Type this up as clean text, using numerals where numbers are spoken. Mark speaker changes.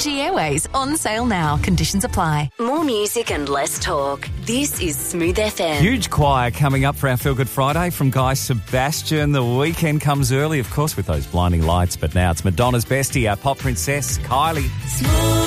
Speaker 1: Fiji Airways on sale now. Conditions apply.
Speaker 2: More music and less talk. This is Smooth FM.
Speaker 3: Huge choir coming up for our Feel Good Friday from Guy Sebastian. The weekend comes early, of course, with those blinding lights. But now it's Madonna's bestie, our pop princess, Kylie.